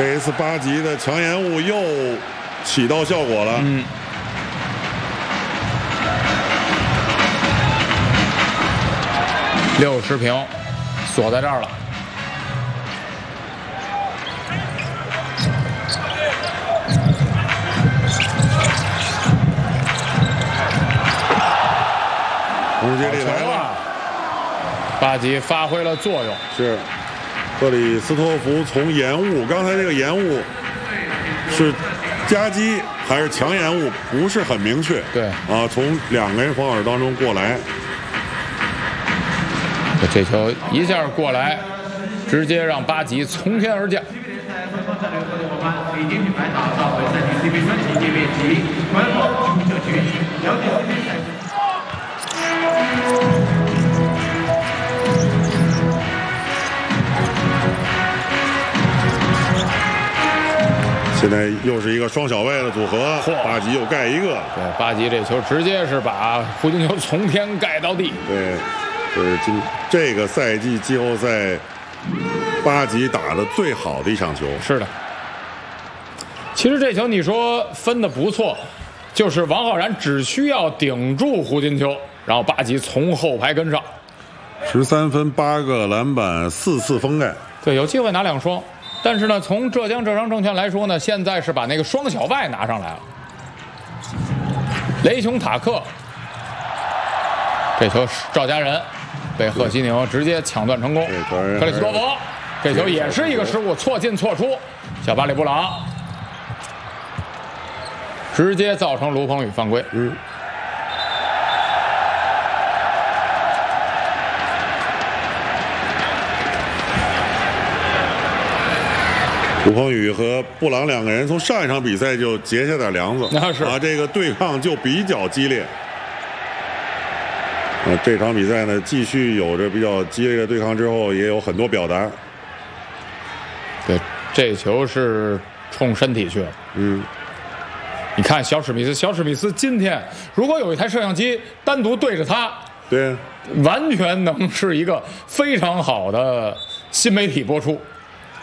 这一次巴吉的强延误又起到效果了。 60平，锁在这儿了。 攻击力来了， 巴吉发挥了作用。 是克里斯托弗从延误，刚才那个延误是夹击还是强延误，不是很明确。 对啊，从两个人防守当中过来， 这球一下过来，直接让巴吉从天而降。 现在又是一个双小卫的组合，巴吉又盖一个。 对，巴吉这球直接是把胡金秋从天盖到地。 对，这是这个赛季季后赛巴吉打的最好的一场球。 是的。其实这球你说分的不错，就是王浩然只需要顶住胡金秋，然后巴吉从后排跟上。 13分，8个篮板，4次封盖。 对，有机会拿2双。但是呢，从浙江浙商证券来说呢，现在是把那个双小外拿上来了。雷琼塔克，这球赵家人被贺西宁直接抢断成功。克里斯多弗，这球也是一个失误，错进错出。小巴里布朗直接造成卢鹏宇犯规。 卢鹏宇和布朗两个人从上一场比赛就结下点梁子，这个对抗就比较激烈。这场比赛呢，继续有着比较激烈的对抗之后，也有很多表达。 对，这球是冲身体去了。你看小史密斯今天如果有一台摄像机单独对着他， 对， 完全能是一个非常好的新媒体播出。